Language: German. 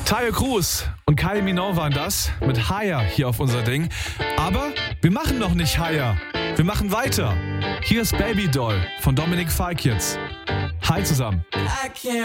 Tayo Cruz und Kylie Minogue waren das mit Higher hier auf unser Ding. Aber wir machen noch nicht Higher. Wir machen weiter. Hier ist Baby Doll von Dominic Fike jetzt. Hi zusammen.